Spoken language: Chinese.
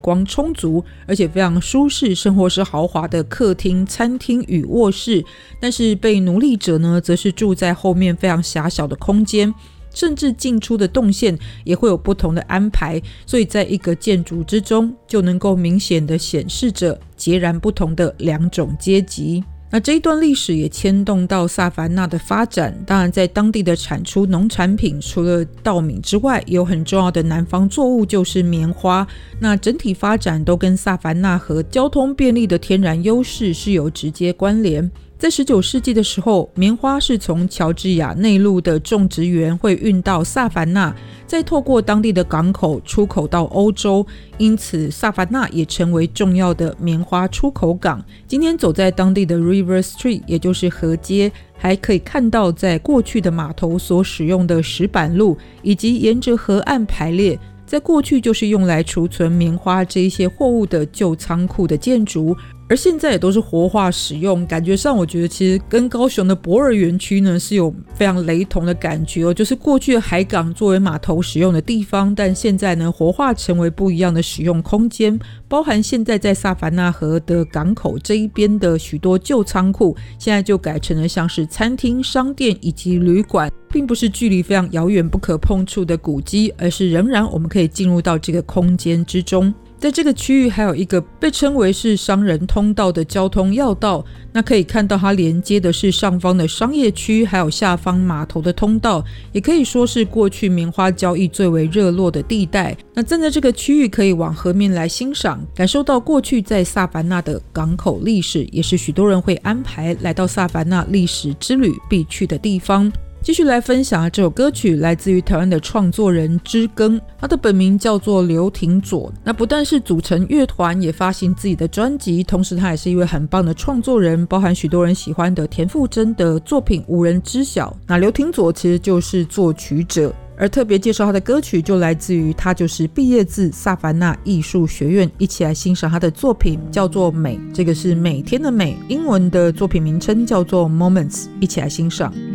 光充足而且非常舒适，生活是豪华的客厅、餐厅与卧室，但是被奴隶者呢，则是住在后面非常狭小的空间，甚至进出的动线也会有不同的安排，所以在一个建筑之中就能够明显的显示着截然不同的两种阶级。那这一段历史也牵动到萨凡纳的发展，当然在当地的产出农产品除了稻米之外，有很重要的南方作物就是棉花，那整体发展都跟萨凡纳和交通便利的天然优势是有直接关联。在19世纪的时候，棉花是从乔治亚内陆的种植园会运到萨凡纳，再透过当地的港口出口到欧洲，因此萨凡纳也成为重要的棉花出口港。今天走在当地的 River Street， 也就是河街，还可以看到在过去的码头所使用的石板路，以及沿着河岸排列，在过去就是用来储存棉花这一些货物的旧仓库的建筑，而现在也都是活化使用。感觉上我觉得其实跟高雄的博尔园区呢是有非常雷同的感觉哦，就是过去的海港作为码头使用的地方，但现在呢活化成为不一样的使用空间，包含现在在萨凡纳河的港口这一边的许多旧仓库，现在就改成了像是餐厅、商店以及旅馆，并不是距离非常遥远不可碰触的古迹，而是仍然我们可以进入到这个空间之中。在这个区域还有一个被称为是商人通道的交通要道，那可以看到它连接的是上方的商业区，还有下方码头的通道，也可以说是过去棉花交易最为热络的地带。那站在这个区域可以往河面来欣赏，感受到过去在萨凡纳的港口历史，也是许多人会安排来到萨凡纳历史之旅必去的地方。继续来分享这首歌曲，来自于台湾的创作人知更，他的本名叫做刘廷佐。那不但是组成乐团，也发行自己的专辑，同时他也是一位很棒的创作人，包含许多人喜欢的田馥甄的作品无人知晓。那刘廷佐其实就是作曲者，而特别介绍他的歌曲就来自于他就是毕业自萨凡纳艺术学院。一起来欣赏他的作品，叫做美，这个是每天的美，英文的作品名称叫做 Moments， 一起来欣赏。